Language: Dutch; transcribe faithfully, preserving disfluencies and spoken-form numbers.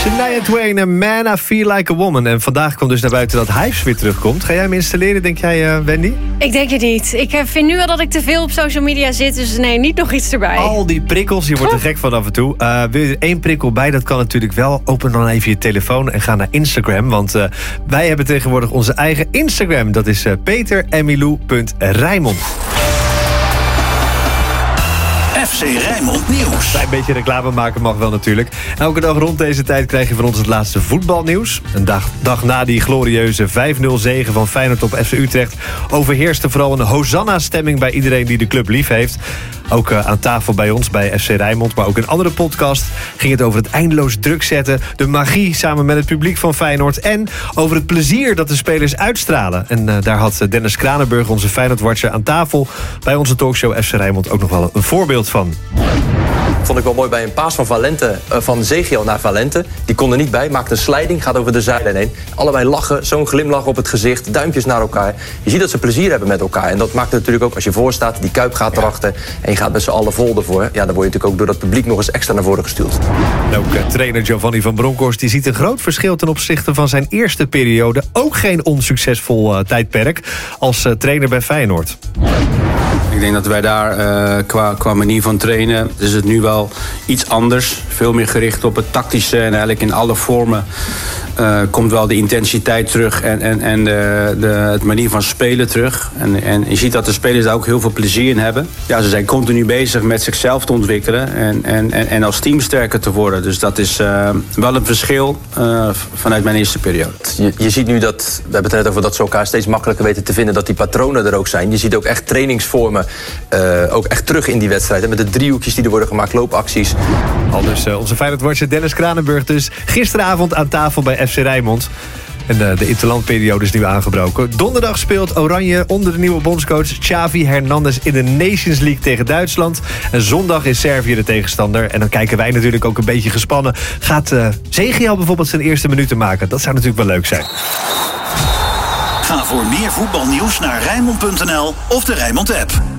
Shania Twain en Man, I Feel Like a Woman. En vandaag komt dus naar buiten dat Hives weer terugkomt. Ga jij hem installeren, denk jij, uh, Wendy? Ik denk het niet. Ik vind nu al dat ik te veel op social media zit. Dus nee, niet nog iets erbij. Al die prikkels, je wordt er gek van af en toe. Uh, wil je er één prikkel bij? Dat kan natuurlijk wel. Open dan even je telefoon en ga naar Instagram. Want uh, wij hebben tegenwoordig onze eigen Instagram. Dat is uh, peter emilou punt rijmond. F C Rijnmond Nieuws. Een beetje reclame maken mag wel natuurlijk. Elke dag rond deze tijd krijg je van ons het laatste voetbalnieuws. Een dag, dag na die glorieuze vijf nul zege van Feyenoord op F C Utrecht... overheerste vooral een Hosanna-stemming bij iedereen die de club lief heeft. Ook uh, aan tafel bij ons, bij F C Rijnmond, maar ook in andere podcast... ging het over het eindeloos druk zetten, de magie samen met het publiek van Feyenoord... en over het plezier dat de spelers uitstralen. En uh, daar had Dennis Kranenburg, onze Feyenoord-watcher, aan tafel... bij onze talkshow F C Rijnmond ook nog wel een voorbeeld van. Vond ik wel mooi bij een paas van Valente, uh, van Zegiel naar Valente. Die kon er niet bij, maakt een sliding, gaat over de zijlijn heen. Allebei lachen, zo'n glimlach op het gezicht, duimpjes naar elkaar. Je ziet dat ze plezier hebben met elkaar. En dat maakt het natuurlijk ook als je voor staat, die kuip gaat erachter... en je gaat met z'n allen vol ervoor. Ja, dan word je natuurlijk ook door dat publiek nog eens extra naar voren gestuurd. En ook uh, trainer Giovanni van Bronckhorst die ziet een groot verschil ten opzichte van zijn eerste periode. Ook geen onsuccesvol uh, tijdperk als uh, trainer bij Feyenoord. Ik denk dat wij daar uh, qua, qua manier van trainen... is het nu wel iets anders. Veel meer gericht op het tactische en eigenlijk in alle vormen... Uh, komt wel de intensiteit terug en, en, en de, de het manier van spelen terug. En, en je ziet dat de spelers daar ook heel veel plezier in hebben. Ja, ze zijn continu bezig met zichzelf te ontwikkelen en, en, en, en als team sterker te worden. Dus dat is uh, wel een verschil uh, vanuit mijn eerste periode. Je, je ziet nu dat, we hebben het net over dat ze elkaar steeds makkelijker weten te vinden... dat die patronen er ook zijn. Je ziet ook echt trainingsvormen, uh, ook echt terug in die wedstrijd. En met de driehoekjes die er worden gemaakt, loopacties. Al dus uh, onze Feyenoord-watcher Dennis Kranenburg dus gisteravond aan tafel bij F C Rijnmond. En de, de interlandperiode is nu aangebroken. Donderdag speelt Oranje onder de nieuwe bondscoach Xavi Hernandez in de Nations League tegen Duitsland. En zondag is Servië de tegenstander. En dan kijken wij natuurlijk ook een beetje gespannen. Gaat uh, Zegiel bijvoorbeeld zijn eerste minuten maken? Dat zou natuurlijk wel leuk zijn. Ga voor meer voetbalnieuws naar Rijnmond punt n l of de Rijnmond app.